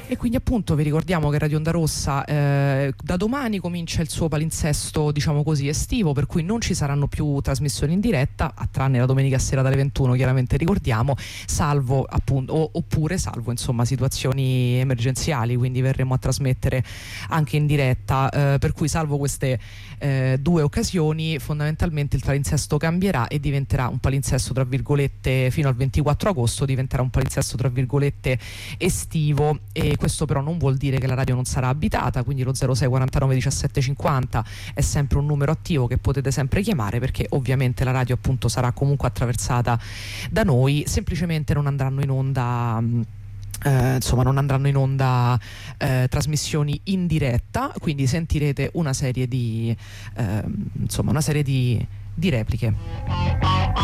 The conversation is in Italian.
E quindi appunto vi ricordiamo che Radio Onda Rossa da domani comincia il suo palinsesto, diciamo così, estivo, per cui non ci saranno più trasmissioni in diretta, a tranne la domenica sera dalle 21, chiaramente ricordiamo, salvo appunto, oppure salvo insomma situazioni emergenziali, quindi verremo a trasmettere anche in diretta, per cui salvo queste due occasioni fondamentalmente il palinsesto cambierà e diventerà un palinsesto tra virgolette fino al 24 agosto, diventerà un palinsesto tra virgolette estivo. E questo però non vuol dire che la radio non sarà abitata, quindi lo 06 49 17 50 è sempre un numero attivo che potete sempre chiamare, perché ovviamente la radio appunto sarà comunque attraversata da noi, semplicemente non andranno in onda trasmissioni in diretta, quindi sentirete una serie di repliche.